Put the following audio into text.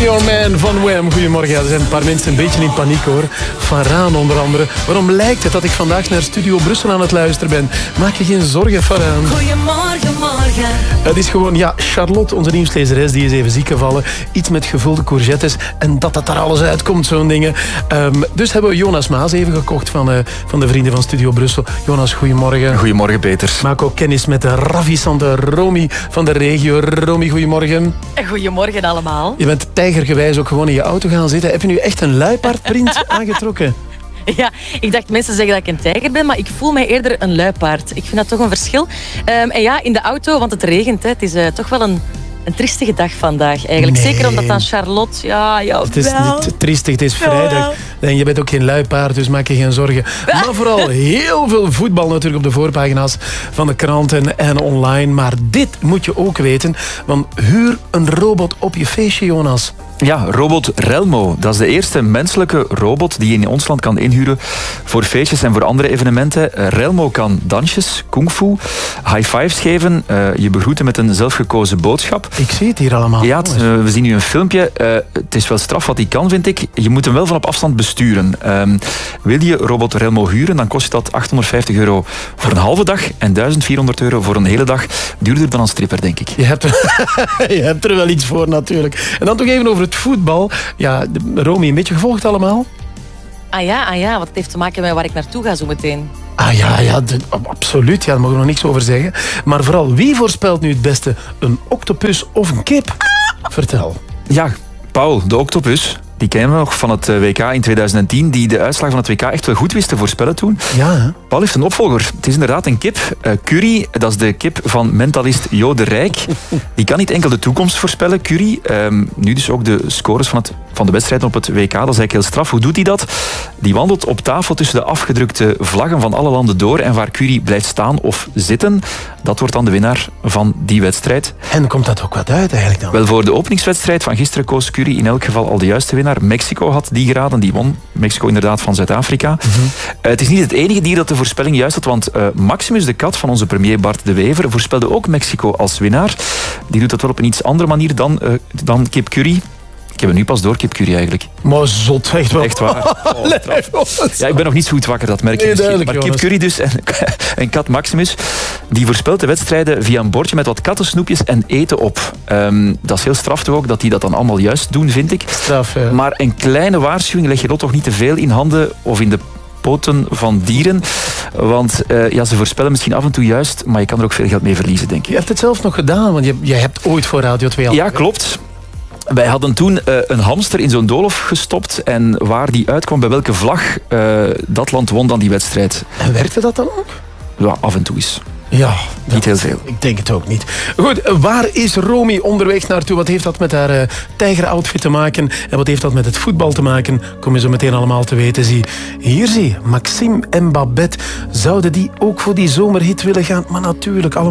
Your Man van Wham. Goedemorgen. Ja, er zijn een paar mensen een beetje in paniek hoor. Van Raan onder andere. Waarom lijkt het dat ik vandaag naar Studio Brussel aan het luisteren ben? Maak je geen zorgen, Faraan. Goedemorgen, morgen. Het is gewoon, ja, Charlotte, onze nieuwslezeres, die is even ziek gevallen. Iets met gevulde courgettes en dat er alles uitkomt, zo'n dingen. Dus hebben we Jonas Maas even gekocht van de vrienden van Studio Brussel. Jonas, goedemorgen. Goedemorgen, Peter. Maak ook kennis met de ravissante Romy van de regio. Romy, goedemorgen. Goedemorgen allemaal. Je bent tijgergewijs ook gewoon in je auto gaan zitten. Heb je nu echt een luipaardprint aangetrokken? Ja, ik dacht mensen zeggen dat ik een tijger ben, maar ik voel mij eerder een luipaard. Ik vind dat toch een verschil. En ja, in de auto, want het regent. Hè. Het is toch wel een triestige dag vandaag eigenlijk. Nee. Zeker omdat dan Charlotte... Ja, het is niet triestig, het is vrijdag. En je bent ook geen luipaard, dus maak je geen zorgen. Maar vooral heel veel voetbal natuurlijk op de voorpagina's van de kranten en online. Maar dit moet je ook weten, want huur een robot op je feestje, Jonas. Ja, robot Relmo. Dat is de eerste menselijke robot die je in ons land kan inhuren voor feestjes en voor andere evenementen. Relmo kan dansjes, kungfu, high fives geven, je begroeten met een zelfgekozen boodschap. Ik zie het hier allemaal. Ja, we zien nu een filmpje. Het is wel straf wat hij kan, vind ik. Je moet hem wel van op afstand besturen. Wil je robot Relmo huren, dan kost dat €850 voor een halve dag en €1400 voor een hele dag. Duurder dan een stripper, denk ik. Je hebt er wel iets voor natuurlijk. En dan toch even over het voetbal. Ja, Romy, een beetje gevolgd allemaal? Ah ja, wat het heeft te maken met waar ik naartoe ga zo meteen. Ah ja, absoluut. Ja, daar mogen we nog niks over zeggen. Maar vooral, wie voorspelt nu het beste? Een octopus of een kip? Vertel. Ja, Paul, de octopus. Die kennen we nog van het WK in 2010, die de uitslag van het WK echt wel goed wist te voorspellen toen. Ja, hè? Paul heeft een opvolger. Het is inderdaad een kip. Curry, dat is de kip van mentalist Jo de Rijk. Die kan niet enkel de toekomst voorspellen, Curry. Nu dus ook de scores van de wedstrijden op het WK. Dat is eigenlijk heel straf. Hoe doet hij dat? Die wandelt op tafel tussen de afgedrukte vlaggen van alle landen door. En waar Curry blijft staan of zitten, dat wordt dan de winnaar van die wedstrijd. En komt dat ook wat uit eigenlijk dan? Wel, voor de openingswedstrijd van gisteren koos Curry in elk geval al de juiste winnaar. Mexico had die geraden, die won. Mexico inderdaad van Zuid-Afrika. Mm-hmm. Het is niet het enige dier dat de voorspelling juist had, want Maximus, de kat van onze premier Bart de Wever, voorspelde ook Mexico als winnaar. Die doet dat wel op een iets andere manier dan kip Curry. Ik heb het nu pas door, kip Curry eigenlijk. Maar zot, echt wel. Echt waar. Ja, ik ben nog niet zo goed wakker, dat merk je misschien. Maar kip Curry dus en kat Maximus, die voorspelt de wedstrijden via een bordje met wat kattensnoepjes en eten op. Dat is heel straf toch ook, dat die dat dan allemaal juist doen, vind ik. Straf, ja. Maar een kleine waarschuwing, leg je dat toch niet te veel in handen of in de poten van dieren. Want ze voorspellen misschien af en toe juist, maar je kan er ook veel geld mee verliezen, denk ik. Je hebt het zelf nog gedaan, want jij hebt ooit voor Radio 2 al... Ja, klopt. Wij hadden toen een hamster in zo'n doolhof gestopt en waar die uitkwam, bij welke vlag, dat land won dan die wedstrijd. En werkte dat dan ook? Ja, af en toe is. Ja. Niet heel veel. Ik denk het ook niet. Goed, waar is Romy onderweg naartoe? Wat heeft dat met haar tijgeroutfit te maken? En wat heeft dat met het voetbal te maken? Kom je zo meteen allemaal te weten. Hier zie, Maxime en Babette. Zouden die ook voor die zomerhit willen gaan? Maar natuurlijk, allemaal...